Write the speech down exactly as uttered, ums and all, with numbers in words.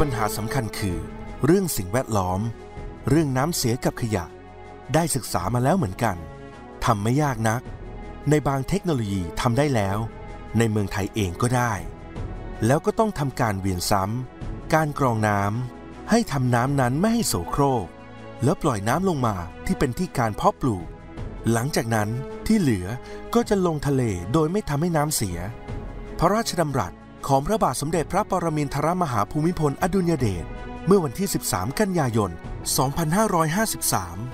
ปัญหาสำคัญคือเรื่องสิ่งแวดล้อมเรื่องน้ำเสียกับขยะได้ศึกษามาแล้วเหมือนกันทำไม่ยากนักในบางเทคโนโลยีทำได้แล้วในเมืองไทยเองก็ได้แล้วก็ต้องทำการเวียนซ้ำการกรองน้ำให้ทำน้ำนั้นไม่ให้โสโครกแล้วปล่อยน้ำลงมาที่เป็นที่การเพาะปลูกหลังจากนั้นที่เหลือก็จะลงทะเลโดยไม่ทำให้น้ำเสียพระราชดำรัสของพระบาทสมเด็จพระปรมินทรมหาภูมิพลอดุลยเดชเมื่อวันที่สิบสามกันยายนสองพันห้าร้อยห้าสิบสาม